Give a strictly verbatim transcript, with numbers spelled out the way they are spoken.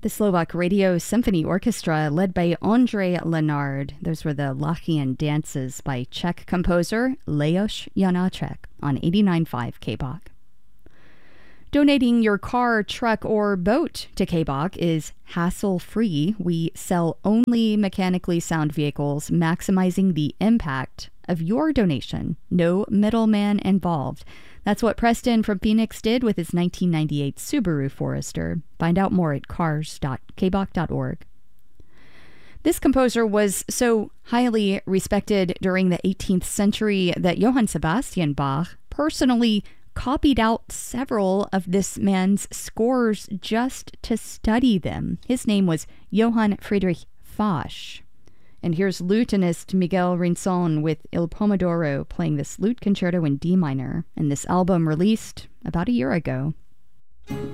The Slovak Radio Symphony Orchestra, led by Ondřej Lenard. Those were the Lachian dances by Czech composer Leos Janáček on eighty-nine point five K B O C. Donating your car, truck, or boat to K B O C is hassle-free. We sell only mechanically sound vehicles, maximizing the impact of your donation. No middleman involved. That's what Preston from Phoenix did with his nineteen ninety-eight Subaru Forester. Find out more at cars dot k b o c dot org. This composer was so highly respected during the eighteenth century that Johann Sebastian Bach personally copied out several of this man's scores just to study them. His name was Johann Friedrich Fasch. And here's lutenist Miguel Rinson with Il Pomodoro playing this lute concerto in D minor, and this album released about a year ago.